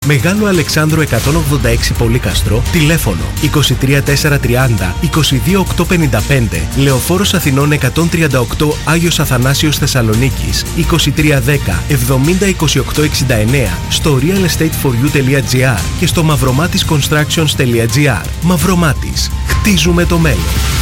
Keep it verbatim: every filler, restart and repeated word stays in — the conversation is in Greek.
Μεγάλο Αλεξάνδρου εκατόν ογδόντα έξι Πολύκαστρο, τηλέφωνο είκοσι τρία τετρακόσια τριάντα είκοσι δύο οκτακόσια πενήντα πέντε, Λεωφόρος Αθηνών εκατόν τριάντα οκτώ Άγιος Αθανάσιος Θεσσαλονίκης, είκοσι τρία δέκα εβδομήντα είκοσι οκτώ εξήντα εννέα, στο realestateforyou.gr και στο mavromatisconstructions.gr. Μαυρομάτης. Χτίζουμε το μέλλον.